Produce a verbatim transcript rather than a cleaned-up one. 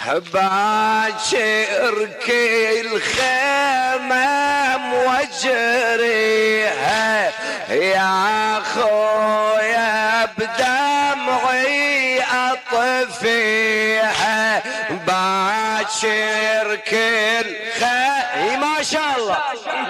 باكر كل خيمة واجريها يا خويا بدمعي اطفيها باكر كل خيمة ما شاء الله